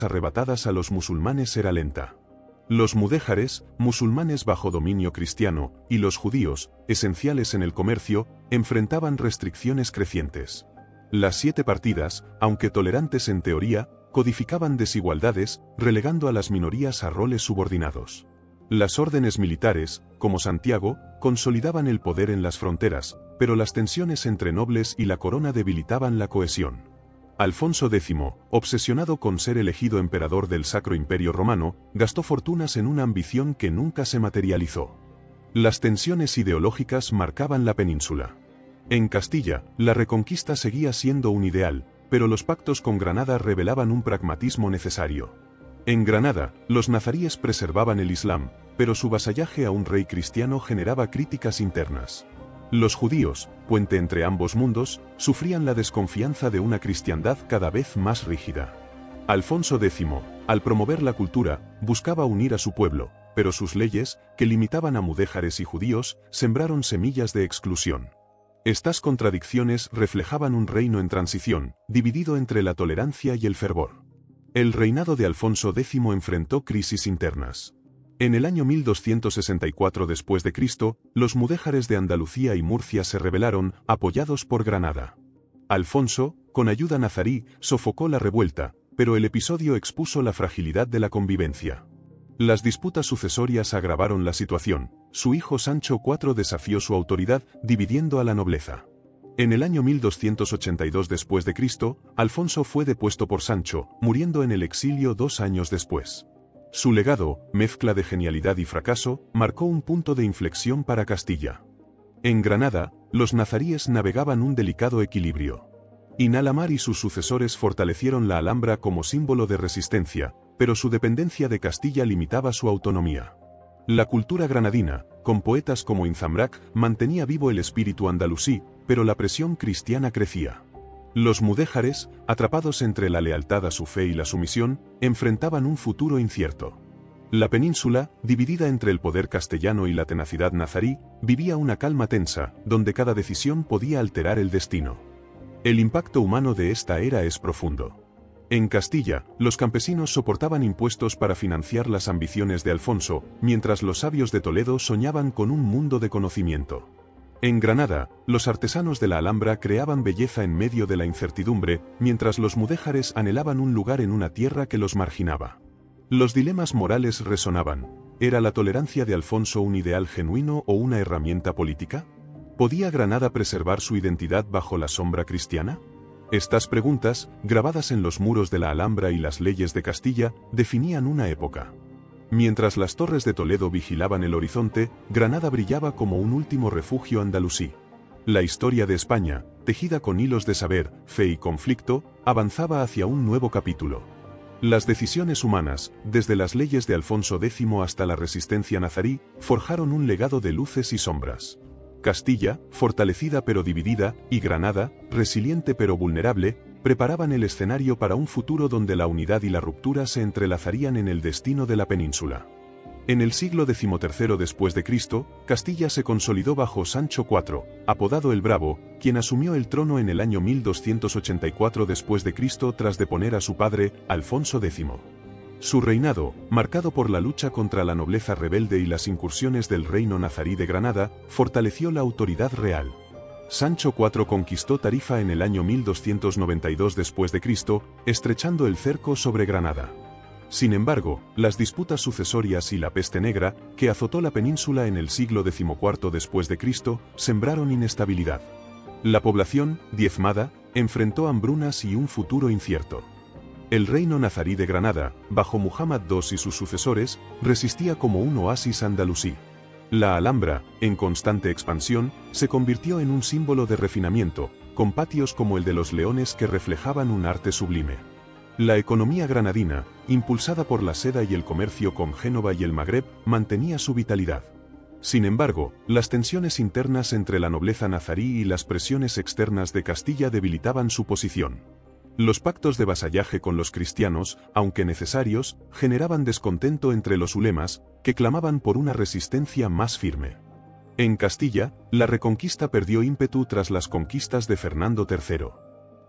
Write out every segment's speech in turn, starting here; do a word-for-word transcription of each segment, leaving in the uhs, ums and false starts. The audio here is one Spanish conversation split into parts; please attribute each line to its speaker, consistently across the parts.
Speaker 1: arrebatadas a los musulmanes era lenta. Los mudéjares, musulmanes bajo dominio cristiano, y los judíos, esenciales en el comercio, enfrentaban restricciones crecientes. Las siete partidas, aunque tolerantes en teoría, codificaban desigualdades, relegando a las minorías a roles subordinados. Las órdenes militares, como Santiago, consolidaban el poder en las fronteras, pero las tensiones entre nobles y la corona debilitaban la cohesión. Alfonso décimo, obsesionado con ser elegido emperador del Sacro Imperio Romano, gastó fortunas en una ambición que nunca se materializó. Las tensiones ideológicas marcaban la península. En Castilla, la reconquista seguía siendo un ideal, pero los pactos con Granada revelaban un pragmatismo necesario. En Granada, los nazaríes preservaban el Islam, pero su vasallaje a un rey cristiano generaba críticas internas. Los judíos, puente entre ambos mundos, sufrían la desconfianza de una cristiandad cada vez más rígida. Alfonso décimo, al promover la cultura, buscaba unir a su pueblo, pero sus leyes, que limitaban a mudéjares y judíos, sembraron semillas de exclusión. Estas contradicciones reflejaban un reino en transición, dividido entre la tolerancia y el fervor. El reinado de Alfonso décimo enfrentó crisis internas. En el año mil doscientos sesenta y cuatro después de Cristo, los mudéjares de Andalucía y Murcia se rebelaron, apoyados por Granada. Alfonso, con ayuda nazarí, sofocó la revuelta, pero el episodio expuso la fragilidad de la convivencia. Las disputas sucesorias agravaron la situación. Su hijo Sancho cuarto desafió su autoridad, dividiendo a la nobleza. En el año mil doscientos ochenta y dos después de Cristo, Alfonso fue depuesto por Sancho, muriendo en el exilio dos años después. Su legado, mezcla de genialidad y fracaso, marcó un punto de inflexión para Castilla. En Granada, los nazaríes navegaban un delicado equilibrio. Inalamar y sus sucesores fortalecieron la Alhambra como símbolo de resistencia, pero su dependencia de Castilla limitaba su autonomía. La cultura granadina, con poetas como Inzambrac, mantenía vivo el espíritu andalusí, pero la presión cristiana crecía. Los mudéjares, atrapados entre la lealtad a su fe y la sumisión, enfrentaban un futuro incierto. La península, dividida entre el poder castellano y la tenacidad nazarí, vivía una calma tensa, donde cada decisión podía alterar el destino. El impacto humano de esta era es profundo. En Castilla, los campesinos soportaban impuestos para financiar las ambiciones de Alfonso, mientras los sabios de Toledo soñaban con un mundo de conocimiento. En Granada, los artesanos de la Alhambra creaban belleza en medio de la incertidumbre, mientras los mudéjares anhelaban un lugar en una tierra que los marginaba. Los dilemas morales resonaban. ¿Era la tolerancia de Alfonso un ideal genuino o una herramienta política? ¿Podía Granada preservar su identidad bajo la sombra cristiana? Estas preguntas, grabadas en los muros de la Alhambra y las leyes de Castilla, definían una época. Mientras las torres de Toledo vigilaban el horizonte, Granada brillaba como un último refugio andalusí. La historia de España, tejida con hilos de saber, fe y conflicto, avanzaba hacia un nuevo capítulo. Las decisiones humanas, desde las leyes de Alfonso décimo hasta la resistencia nazarí, forjaron un legado de luces y sombras. Castilla, fortalecida pero dividida, y Granada, resiliente pero vulnerable, preparaban el escenario para un futuro donde la unidad y la ruptura se entrelazarían en el destino de la península. En el siglo decimotercero después de Cristo, Castilla se consolidó bajo Sancho cuarto, apodado el Bravo, quien asumió el trono en el año mil doscientos ochenta y cuatro después de Cristo tras deponer a su padre, Alfonso décimo. Su reinado, marcado por la lucha contra la nobleza rebelde y las incursiones del reino nazarí de Granada, fortaleció la autoridad real. Sancho cuarto conquistó Tarifa en el año mil doscientos noventa y dos después de Cristo, estrechando el cerco sobre Granada. Sin embargo, las disputas sucesorias y la peste negra, que azotó la península en el siglo decimocuarto después de Cristo, sembraron inestabilidad. La población, diezmada, enfrentó hambrunas y un futuro incierto. El reino nazarí de Granada, bajo Muhammad segundo y sus sucesores, resistía como un oasis andalusí. La Alhambra, en constante expansión, se convirtió en un símbolo de refinamiento, con patios como el de los Leones que reflejaban un arte sublime. La economía granadina, impulsada por la seda y el comercio con Génova y el Magreb, mantenía su vitalidad. Sin embargo, las tensiones internas entre la nobleza nazarí y las presiones externas de Castilla debilitaban su posición. Los pactos de vasallaje con los cristianos, aunque necesarios, generaban descontento entre los ulemas, que clamaban por una resistencia más firme. En Castilla, la reconquista perdió ímpetu tras las conquistas de Fernando tercero.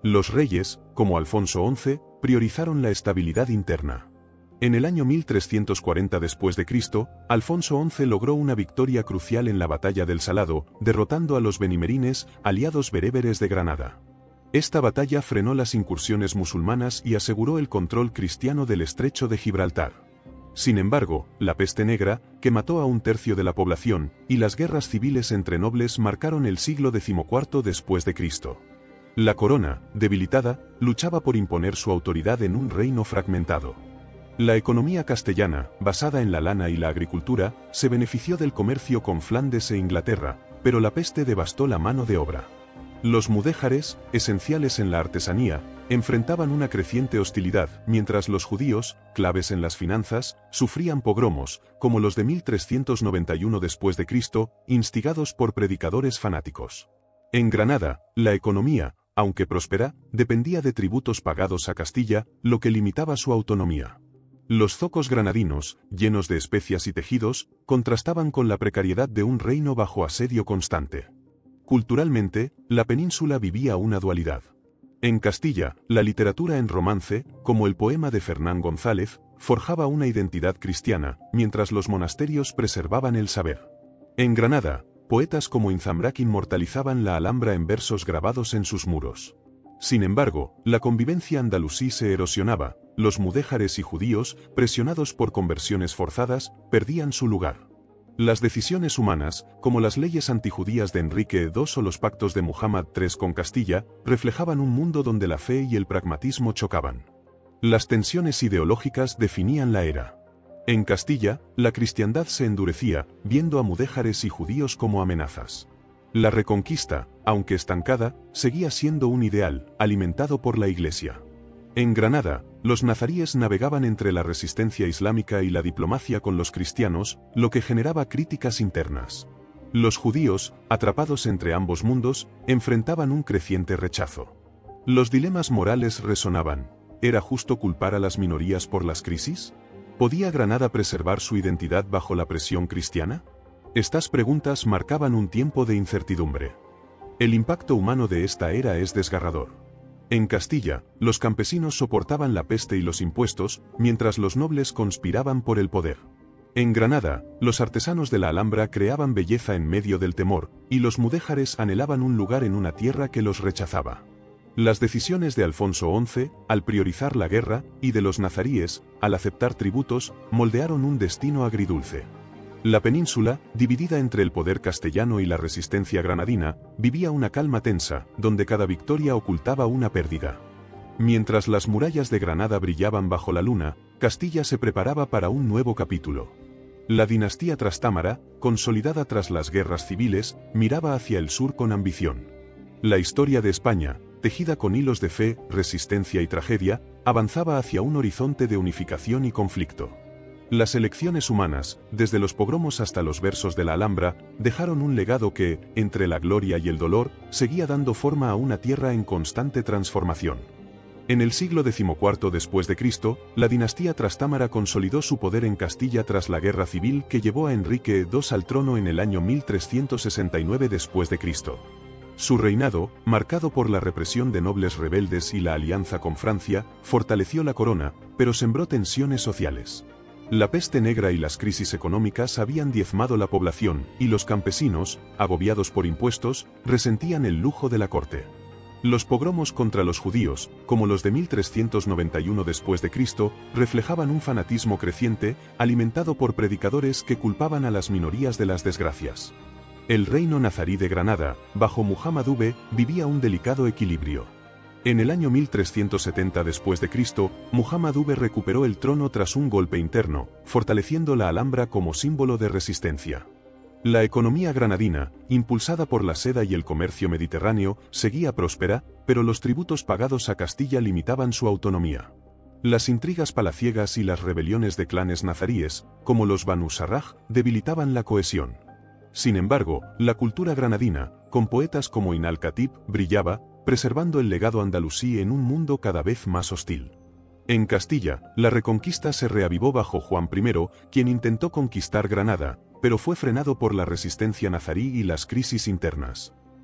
Speaker 1: Los reyes, como Alfonso once, priorizaron la estabilidad interna. En el año mil trescientos cuarenta después de Cristo, Alfonso once logró una victoria crucial en la batalla del Salado, derrotando a los benimerines, aliados bereberes de Granada. Esta batalla frenó las incursiones musulmanas y aseguró el control cristiano del estrecho de Gibraltar. Sin embargo, la peste negra, que mató a un tercio de la población, y las guerras civiles entre nobles marcaron el siglo decimocuarto después de Cristo. La corona, debilitada, luchaba por imponer su autoridad en un reino fragmentado. La economía castellana, basada en la lana y la agricultura, se benefició del comercio con Flandes e Inglaterra, pero la peste devastó la mano de obra. Los mudéjares, esenciales en la artesanía, enfrentaban una creciente hostilidad, mientras los judíos, claves en las finanzas, sufrían pogromos, como los de mil trescientos noventa y uno después de Cristo, instigados por predicadores fanáticos. En Granada, la economía, aunque próspera, dependía de tributos pagados a Castilla, lo que limitaba su autonomía. Los zocos granadinos, llenos de especias y tejidos, contrastaban con la precariedad de un reino bajo asedio constante. Culturalmente, la península vivía una dualidad. En Castilla, la literatura en romance, como el poema de Fernán González, forjaba una identidad cristiana, mientras los monasterios preservaban el saber. En Granada, poetas como Inzambrac inmortalizaban la Alhambra en versos grabados en sus muros. Sin embargo, la convivencia andalusí se erosionaba, los mudéjares y judíos, presionados por conversiones forzadas, perdían su lugar. Las decisiones humanas, como las leyes antijudías de Enrique segundo o los pactos de Muhammad tercero con Castilla, reflejaban un mundo donde la fe y el pragmatismo chocaban. Las tensiones ideológicas definían la era. En Castilla, la cristiandad se endurecía, viendo a mudéjares y judíos como amenazas. La reconquista, aunque estancada, seguía siendo un ideal, alimentado por la Iglesia. En Granada, los nazaríes navegaban entre la resistencia islámica y la diplomacia con los cristianos, lo que generaba críticas internas. Los judíos, atrapados entre ambos mundos, enfrentaban un creciente rechazo. Los dilemas morales resonaban. ¿Era justo culpar a las minorías por las crisis? ¿Podía Granada preservar su identidad bajo la presión cristiana? Estas preguntas marcaban un tiempo de incertidumbre. El impacto humano de esta era es desgarrador. En Castilla, los campesinos soportaban la peste y los impuestos, mientras los nobles conspiraban por el poder. En Granada, los artesanos de la Alhambra creaban belleza en medio del temor, y los mudéjares anhelaban un lugar en una tierra que los rechazaba. Las decisiones de Alfonso once, al priorizar la guerra, y de los nazaríes, al aceptar tributos, moldearon un destino agridulce. La península, dividida entre el poder castellano y la resistencia granadina, vivía una calma tensa, donde cada victoria ocultaba una pérdida. Mientras las murallas de Granada brillaban bajo la luna, Castilla se preparaba para un nuevo capítulo. La dinastía Trastámara, consolidada tras las guerras civiles, miraba hacia el sur con ambición. La historia de España, tejida con hilos de fe, resistencia y tragedia, avanzaba hacia un horizonte de unificación y conflicto. Las elecciones humanas, desde los pogromos hasta los versos de la Alhambra, dejaron un legado que, entre la gloria y el dolor, seguía dando forma a una tierra en constante transformación. En el siglo decimocuarto después de Cristo, la dinastía Trastámara consolidó su poder en Castilla tras la guerra civil que llevó a Enrique segundo al trono en el año mil trescientos sesenta y nueve después de Cristo. Su reinado, marcado por la represión de nobles rebeldes y la alianza con Francia, fortaleció la corona, pero sembró tensiones sociales. La peste negra y las crisis económicas habían diezmado la población, y los campesinos, agobiados por impuestos, resentían el lujo de la corte. Los pogromos contra los judíos, como los de mil trescientos noventa y uno después de Cristo, reflejaban un fanatismo creciente, alimentado por predicadores que culpaban a las minorías de las desgracias. El reino nazarí de Granada, bajo Muhammad segundo, vivía un delicado equilibrio. En el año mil trescientos setenta después de Cristo, Muhammad segundo recuperó el trono tras un golpe interno, fortaleciendo la Alhambra como símbolo de resistencia. La economía granadina, impulsada por la seda y el comercio mediterráneo, seguía próspera, pero los tributos pagados a Castilla limitaban su autonomía. Las intrigas palaciegas y las rebeliones de clanes nazaríes, como los Banu Sarraj, debilitaban la cohesión. Sin embargo, la cultura granadina, con poetas como Inal Khatib, brillaba, preservando el legado andalusí en un mundo cada vez más hostil. En Castilla, la reconquista se reavivó bajo Juan primero, quien intentó conquistar Granada, pero fue frenado por la resistencia nazarí y las crisis internas.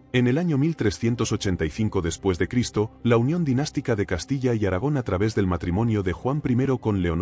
Speaker 1: En el año mil trescientos ochenta y cinco después de Cristo, la unión dinástica de Castilla y Aragón a través del matrimonio de Juan I con Leonor